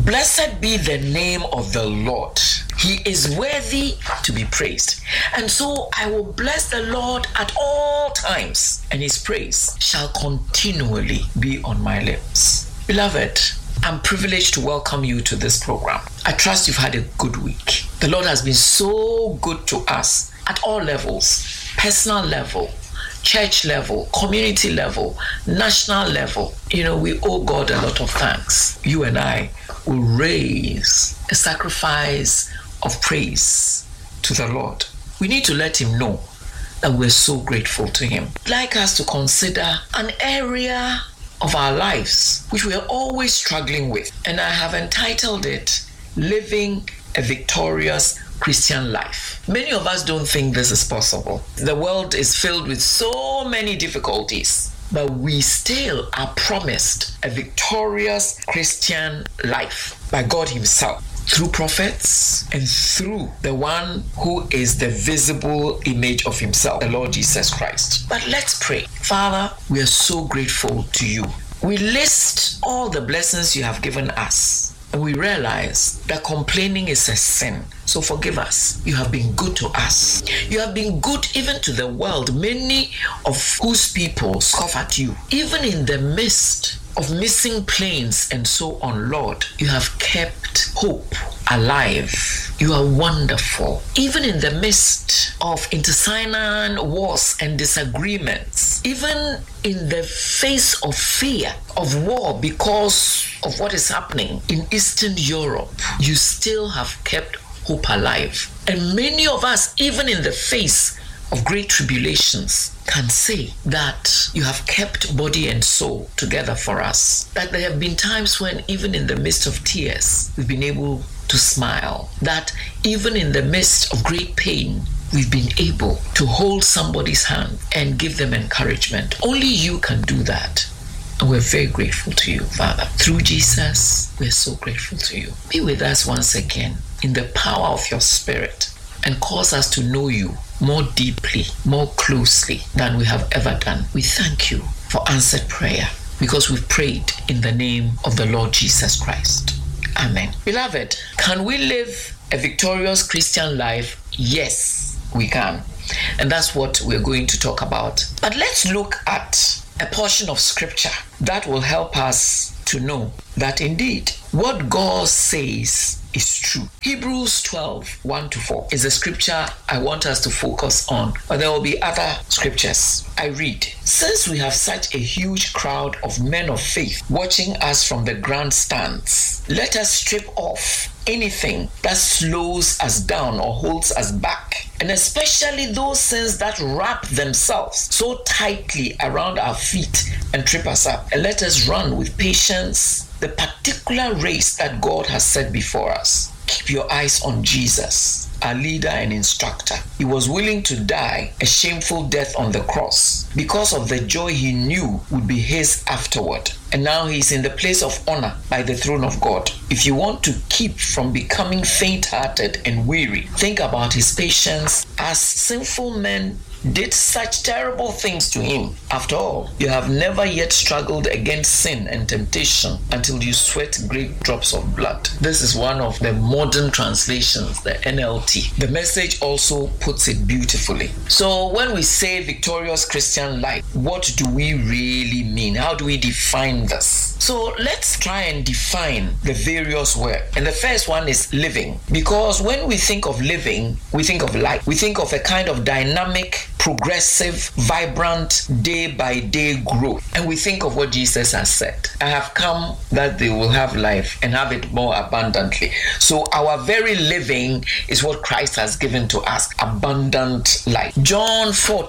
Blessed be the name of the Lord. He is worthy to be praised. And so I will bless the Lord at all times, and his praise shall continually be on my lips. Beloved, I'm privileged to welcome you to this program. I trust you've had a good week. The Lord has been so good to us at all levels, personal level, church level, community level, national level. We owe God a lot of thanks. You and I will raise a sacrifice of praise to the Lord. We need to let him know that we're so grateful to him. I'd like us to consider an area of our lives which we are always struggling with, and I have entitled it Living a Victorious Christian Life. Many of us don't think this is possible. The world is filled with so many difficulties, but we still are promised a victorious Christian life by God himself, through prophets and through the one who is the visible image of himself, the Lord Jesus Christ. But let's pray. Father, we are so grateful to you. We list all the blessings you have given us, and we realize that complaining is a sin. So forgive us. You have been good to us. You have been good even to the world, many of whose people scoff at you. Even in the midst of missing planes and so on, Lord, you have kept hope alive. You are wonderful. Even in the midst of intestine wars and disagreements, even in the face of fear of war because of what is happening in Eastern Europe, you still have kept hope alive. And many of us, even in the face of great tribulations, can say that you have kept body and soul together for us. That there have been times when even in the midst of tears, we've been able to smile. That even in the midst of great pain, we've been able to hold somebody's hand and give them encouragement. Only you can do that. And we're very grateful to you, Father. Through Jesus, we're so grateful to you. Be with us once again in the power of your Spirit and cause us to know you more deeply, more closely than we have ever done. We thank you for answered prayer because we've prayed in the name of the Lord Jesus Christ. Amen. Beloved, can we live a victorious Christian life? Yes, we can. And that's what we're going to talk about. But let's look at a portion of scripture that will help us to know that indeed what God says is true. Hebrews 12, 1-4 is a scripture I want us to focus on, but there will be other scriptures. I read, since we have such a huge crowd of men of faith watching us from the grandstands, let us strip off anything that slows us down or holds us back, and especially those sins that wrap themselves so tightly around our feet and trip us up, and let us run with patience the particular race that God has set before us. Keep your eyes on Jesus, our leader and instructor. He was willing to die a shameful death on the cross because of the joy he knew would be his afterward. And now he's in the place of honor by the throne of God. If you want to keep from becoming faint-hearted and weary, think about his patience as sinful men did such terrible things to him. After all, you have never yet struggled against sin and temptation until you sweat great drops of blood. This is one of the modern translations, the NLT. The Message also puts it beautifully. So when we say victorious Christian life, what do we really mean? How do we define this? So let's try and define the various words. And the first one is living. Because when we think of living, we think of life. We think of a kind of dynamic, progressive, vibrant, day-by-day growth. And we think of what Jesus has said. I have come that they will have life and have it more abundantly. So our very living is what Christ has given to us, abundant life. John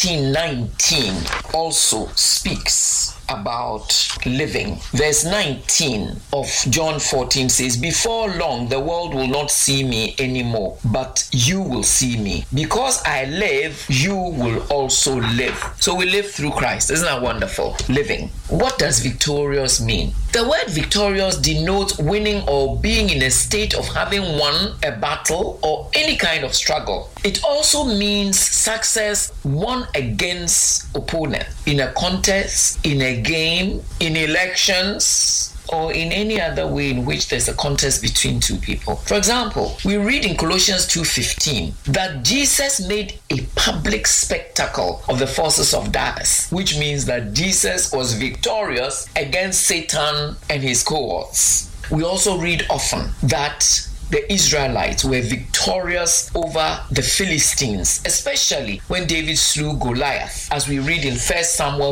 14:19 also speaks about living. Verse 19 of John 14 says, before long the world will not see me anymore, but you will see me. Because I live, you will also live. So we live through Christ. Isn't that wonderful? Living. What does victorious mean? The word victorious denotes winning or being in a state of having won a battle or any kind of struggle. It also means success won against opponent in a contest, in a game, in elections, or in any other way in which there's a contest between two people. For example, we read in Colossians 2:15 that Jesus made a public spectacle of the forces of darkness, which means that Jesus was victorious against Satan and his cohorts. We also read often that the Israelites were victorious over the Philistines, especially when David slew Goliath, as we read in 1 Samuel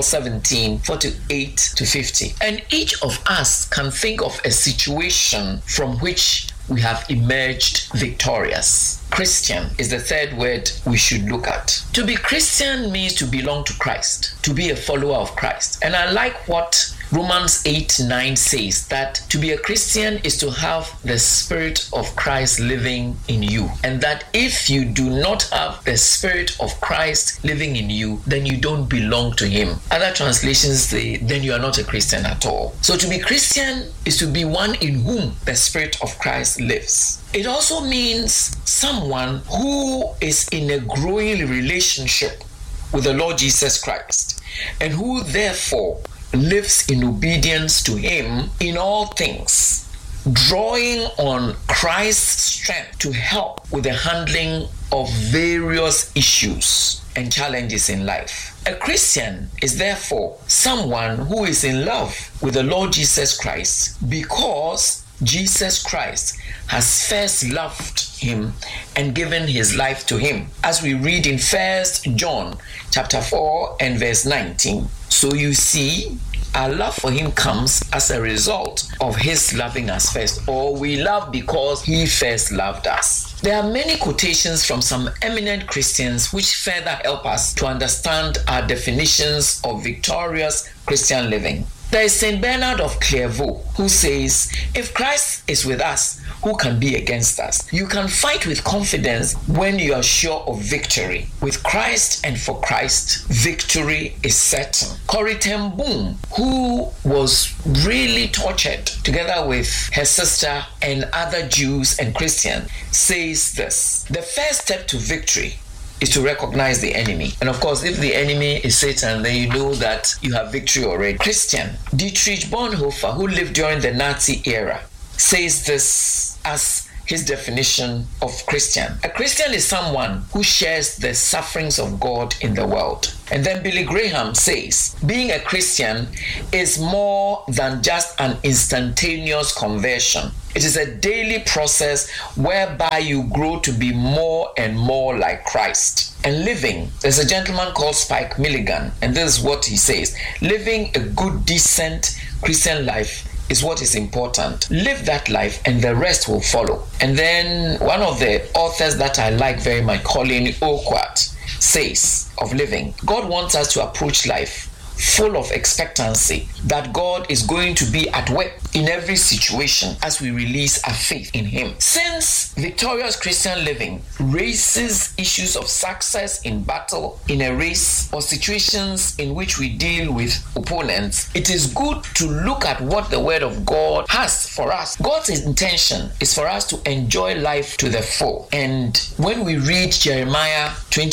17:48-50. And each of us can think of a situation from which we have emerged victorious. Christian is the third word we should look at. To be Christian means to belong to Christ, to be a follower of Christ. And I like what Romans 8:9 says, that to be a Christian is to have the Spirit of Christ living in you. And that if you do not have the Spirit of Christ living in you, then you don't belong to Him. Other translations say, then you are not a Christian at all. So to be Christian is to be one in whom the Spirit of Christ lives. It also means someone who is in a growing relationship with the Lord Jesus Christ, and who therefore lives in obedience to Him in all things, drawing on Christ's strength to help with the handling of various issues and challenges in life. A Christian is therefore someone who is in love with the Lord Jesus Christ because Jesus Christ has first loved him and given his life to him, as we read in 1 John chapter 4 and verse 19. So you see, our love for him comes as a result of his loving us first, or we love because he first loved us. There are many quotations from some eminent Christians which further help us to understand our definitions of victorious Christian living. There is St. Bernard of Clairvaux, who says, if Christ is with us, who can be against us? You can fight with confidence when you are sure of victory. With Christ and for Christ, victory is certain. Corrie ten Boom, who was really tortured together with her sister and other Jews and Christians, says this: the first step to victory is to recognize the enemy. And of course, if the enemy is Satan, then you know that you have victory already. Christian Dietrich Bonhoeffer, who lived during the Nazi era, says this as his definition of Christian. A Christian is someone who shares the sufferings of God in the world. And then Billy Graham says, being a Christian is more than just an instantaneous conversion. It is a daily process whereby you grow to be more and more like Christ. And living, there's a gentleman called Spike Milligan, and this is what he says: living a good, decent Christian life is what is important. Live that life and the rest will follow. And then one of the authors that I like very much, Colin Urquhart, says of living, God wants us to approach life full of expectancy that God is going to be at work in every situation as we release our faith in Him. Since victorious Christian living raises issues of success in battle, in a race, or situations in which we deal with opponents, it is good to look at what the Word of God has for us. God's intention is for us to enjoy life to the full. And when we read Jeremiah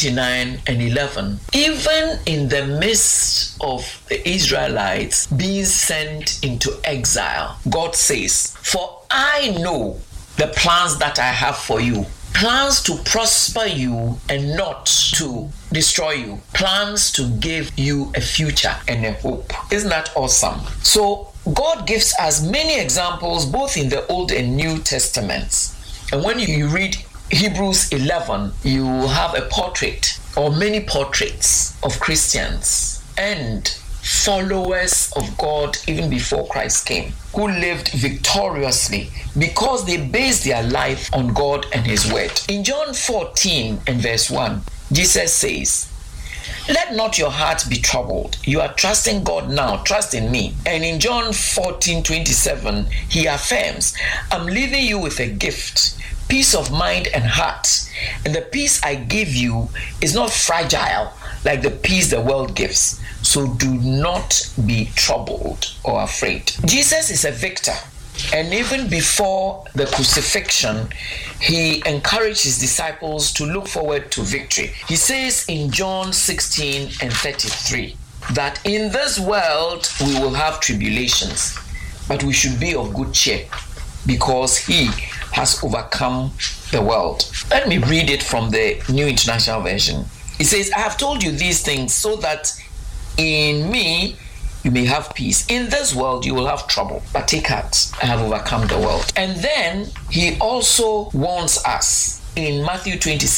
29:11, even in the midst of the Israelites being sent into exile, God says, for I know the plans that I have for you, plans to prosper you and not to destroy you, plans to give you a future and a hope. Isn't that awesome? So God gives us many examples both in the Old and New Testaments. And when you read Hebrews 11, you have a portrait or many portraits of Christians and followers of God even before Christ came, who lived victoriously because they based their life on God and His Word. In John 14 and verse 1, Jesus says, let not your heart be troubled. You are trusting God now, trust in me. And in John 14:27, He affirms, I'm leaving you with a gift, peace of mind and heart. And the peace I give you is not fragile like the peace the world gives. So do not be troubled or afraid. Jesus is a victor. And even before the crucifixion, He encouraged His disciples to look forward to victory. He says in John 16:33 that in this world we will have tribulations, but we should be of good cheer because he has overcome the world. Let me read it from the New International Version. It says, I have told you these things so that in me you may have peace. In this world you will have trouble, but take heart, I have overcome the world. And then he also warns us in Matthew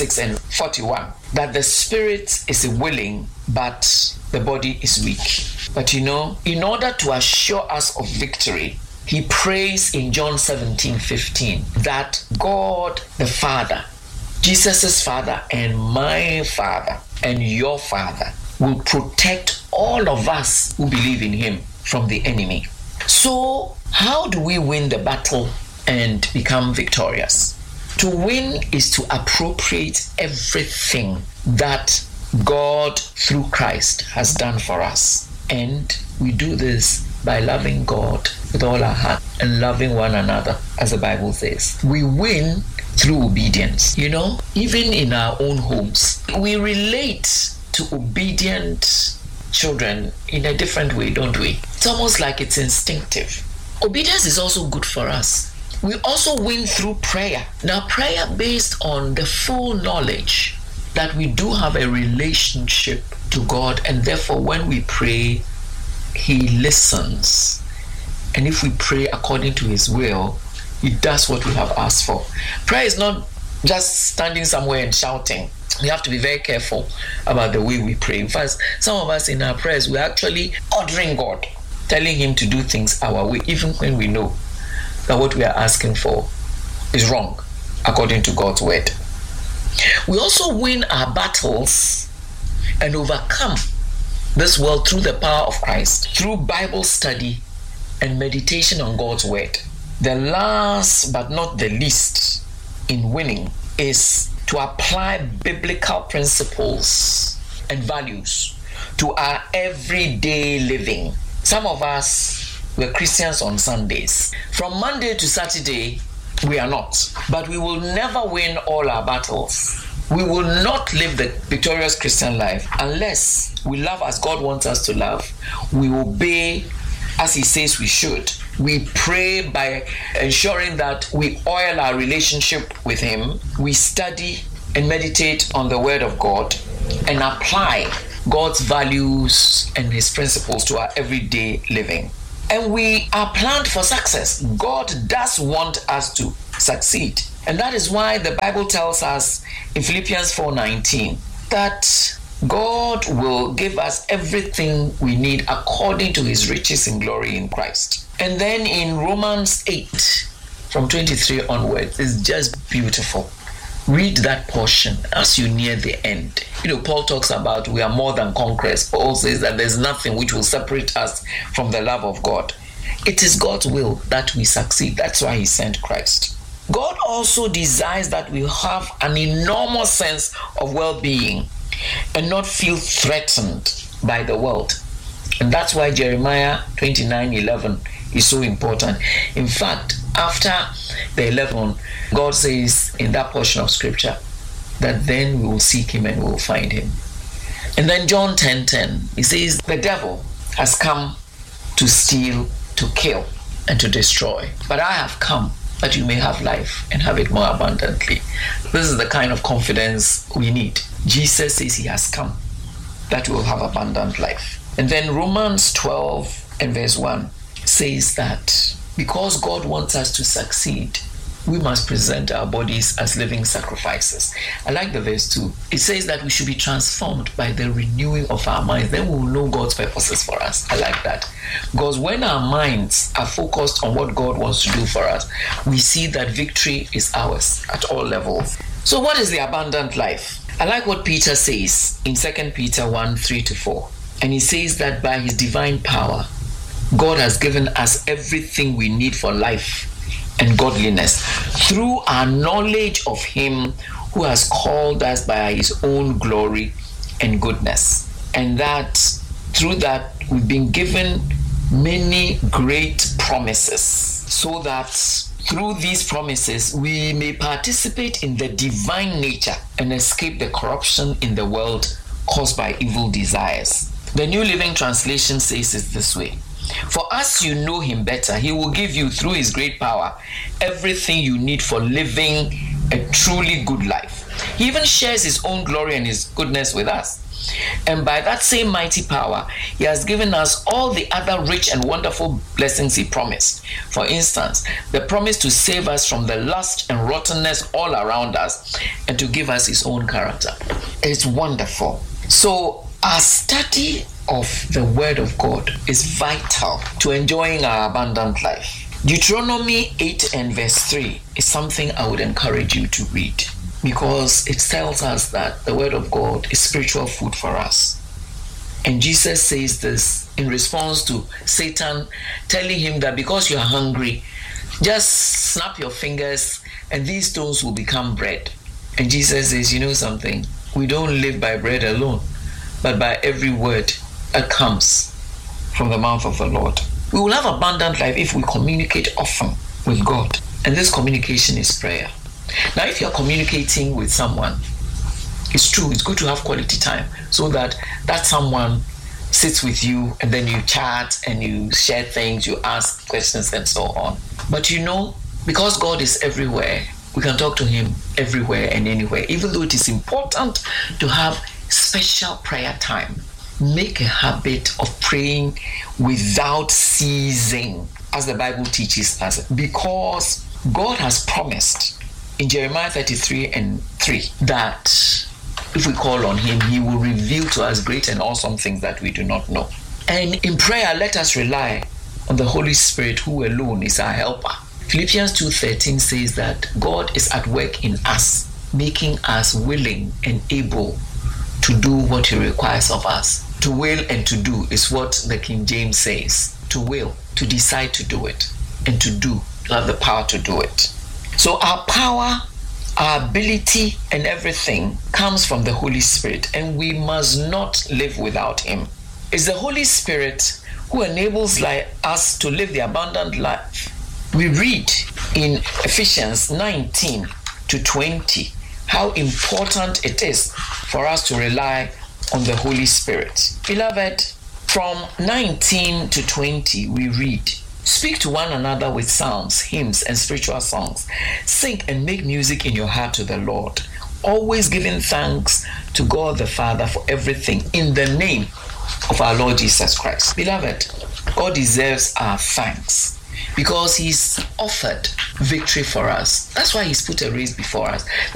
26:41 that the spirit is willing, but the body is weak. But in order to assure us of victory, he prays in John 17:15 that God the Father, Jesus' Father and my Father and your Father will protect all of us who believe in him from the enemy. So how do we win the battle and become victorious? To win is to appropriate everything that God through Christ has done for us. And we do this by loving God with all our heart and loving one another, as the Bible says. We win through obedience. Even in our own homes, we relate to obedient children in a different way, don't we? It's almost like it's instinctive. Obedience is also good for us. We also win through prayer. Now, prayer based on the full knowledge that we do have a relationship to God, and therefore when we pray, he listens. And if we pray according to his will, he does what we have asked for. Prayer is not just standing somewhere and shouting. We have to be very careful about the way we pray. In fact, some of us in our prayers, we're actually ordering God, telling him to do things our way, even when we know that what we are asking for is wrong, according to God's word. We also win our battles and overcome this world through the power of Christ, through Bible study and meditation on God's word. The last but not the least in winning is to apply biblical principles and values to our everyday living. Some of us were Christians on Sundays. From Monday to Saturday, we are not. But we will never win all our battles. We will not live the victorious Christian life unless we love as God wants us to love. We obey as he says we should. We pray by ensuring that we oil our relationship with him. We study and meditate on the word of God and apply God's values and his principles to our everyday living. And we are planned for success. God does want us to succeed. And that is why the Bible tells us in Philippians 4:19 that God will give us everything we need according to his riches in glory in Christ. And then in Romans 8 from 23 onwards, it's just beautiful. Read that portion as you near the end. Paul talks about we are more than conquerors. Paul says that there's nothing which will separate us from the love of God. It is God's will that we succeed. That's why he sent Christ. God also desires that we have an enormous sense of well-being and not feel threatened by the world. And that's why Jeremiah 29:11 is so important. In fact, after the 11, God says in that portion of scripture that then we will seek him and we will find him. And then John 10:10, he says, the devil has come to steal, to kill, and to destroy. But I have come that you may have life and have it more abundantly. This is the kind of confidence we need. Jesus says he has come that we will have abundant life. And then Romans 12 and verse 1 says that because God wants us to succeed, we must present our bodies as living sacrifices. I like the verse 2. It says that we should be transformed by the renewing of our minds. Then we will know God's purposes for us. I like that. Because when our minds are focused on what God wants to do for us, we see that victory is ours at all levels. So what is the abundant life? I like what Peter says in 2 Peter 1:3-4. And he says that by his divine power, God has given us everything we need for life and godliness through our knowledge of him who has called us by his own glory and goodness. And that through that we've been given many great promises, so that through these promises we may participate in the divine nature and escape the corruption in the world caused by evil desires. The New Living Translation says it this way: For as you know him better, he will give you, through his great power, everything you need for living a truly good life. He even shares his own glory and his goodness with us. And by that same mighty power, he has given us all the other rich and wonderful blessings he promised. For instance, the promise to save us from the lust and rottenness all around us and to give us his own character. It's wonderful. So our study of the Word of God is vital to enjoying our abundant life. Deuteronomy 8 and verse 3 is something I would encourage you to read, because it tells us that the Word of God is spiritual food for us. And Jesus says this in response to Satan telling him that because you are hungry, just snap your fingers and these stones will become bread. And Jesus says, you know something? We don't live by bread alone, but by every word that comes from the mouth of the Lord. We will have abundant life if we communicate often with God. And this communication is prayer. Now, if you're communicating with someone, it's true, it's good to have quality time so that someone sits with you and then you chat and you share things, you ask questions and so on. But you know, because God is everywhere, we can talk to him everywhere and anywhere. Even though it is important to have special prayer time, make a habit of praying without ceasing, as the Bible teaches us, because God has promised in Jeremiah 33 and 3 that if we call on him, he will reveal to us great and awesome things that we do not know. And in prayer, let us rely on the Holy Spirit, who alone is our helper. Philippians 2:13 says that God is at work in us, making us willing and able to do what he requires of us. To will and to do is what the King James says. To will, to decide to do it, and to do, to have the power to do it. So our power, our ability, and everything comes from the Holy Spirit, and we must not live without him. It's the Holy Spirit who enables us to live the abundant life. We read in Ephesians 19 to 20 how important it is for us to rely on the Holy Spirit. Beloved, from 19 to 20 we read, speak to one another with psalms, hymns, and spiritual songs. Sing and make music in your heart to the Lord, always giving thanks to God the Father for everything in the name of our Lord Jesus Christ. Beloved, God deserves our thanks because he's offered victory for us. That's why he's put a race before us.